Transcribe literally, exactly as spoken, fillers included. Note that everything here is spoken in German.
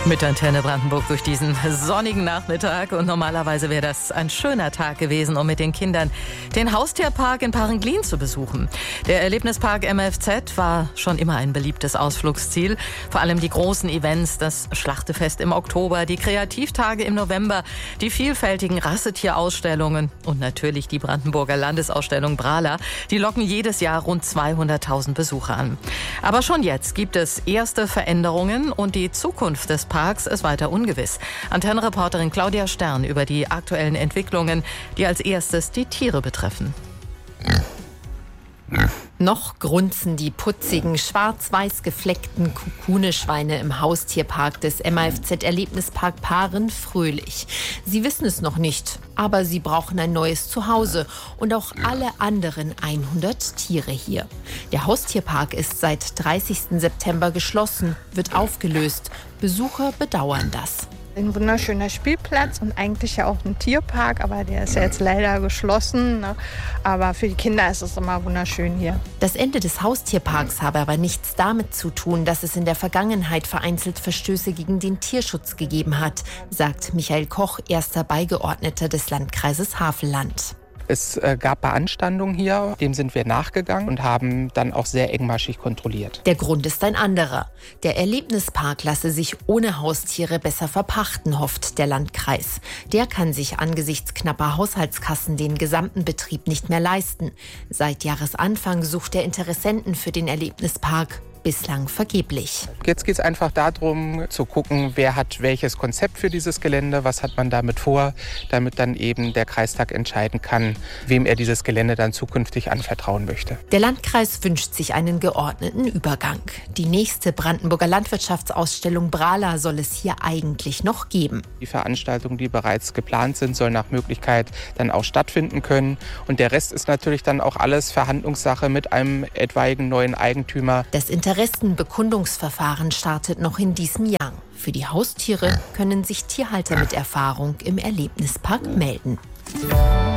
Mit Antenne Brandenburg durch diesen sonnigen Nachmittag. Und normalerweise wäre das ein schöner Tag gewesen, um mit den Kindern den Haustierpark in Parenglin zu besuchen. Der Erlebnispark M F Z war schon immer ein beliebtes Ausflugsziel. Vor allem die großen Events, das Schlachtefest im Oktober, die Kreativtage im November, die vielfältigen Rassetierausstellungen und natürlich die Brandenburger Landesausstellung Brala. Die locken jedes Jahr rund zweihunderttausend Besucher an. Aber schon jetzt gibt es erste Veränderungen und die Zukunft des Parks ist weiter ungewiss. Antenne-Reporterin Claudia Stern über die aktuellen Entwicklungen, die als erstes die Tiere betreffen. Noch grunzen die putzigen, schwarz-weiß gefleckten Kukuneschweine im Haustierpark des M A F Z-Erlebnispark Paaren fröhlich. Sie wissen es noch nicht, aber sie brauchen ein neues Zuhause und auch alle anderen hundert Tiere hier. Der Haustierpark ist seit dreißigsten September geschlossen, wird aufgelöst. Besucher bedauern das. Ein wunderschöner Spielplatz und eigentlich ja auch ein Tierpark, aber der ist ja jetzt leider geschlossen. Ne? Aber für die Kinder ist es immer wunderschön hier. Das Ende des Haustierparks habe aber nichts damit zu tun, dass es in der Vergangenheit vereinzelt Verstöße gegen den Tierschutz gegeben hat, sagt Michael Koch, erster Beigeordneter des Landkreises Havelland. Es gab Beanstandungen hier, dem sind wir nachgegangen und haben dann auch sehr engmaschig kontrolliert. Der Grund ist ein anderer. Der Erlebnispark lasse sich ohne Haustiere besser verpachten, hofft der Landkreis. Der kann sich angesichts knapper Haushaltskassen den gesamten Betrieb nicht mehr leisten. Seit Jahresanfang sucht er Interessenten für den Erlebnispark. Bislang vergeblich. Jetzt geht es einfach darum, zu gucken, wer hat welches Konzept für dieses Gelände, was hat man damit vor, damit dann eben der Kreistag entscheiden kann, wem er dieses Gelände dann zukünftig anvertrauen möchte. Der Landkreis wünscht sich einen geordneten Übergang. Die nächste Brandenburger Landwirtschaftsausstellung Brala soll es hier eigentlich noch geben. Die Veranstaltungen, die bereits geplant sind, sollen nach Möglichkeit dann auch stattfinden können. Und der Rest ist natürlich dann auch alles Verhandlungssache mit einem etwaigen neuen Eigentümer. Das Interessenbekundungsverfahren startet noch in diesem Jahr. Für die Haustiere können sich Tierhalter mit Erfahrung im Erlebnispark melden.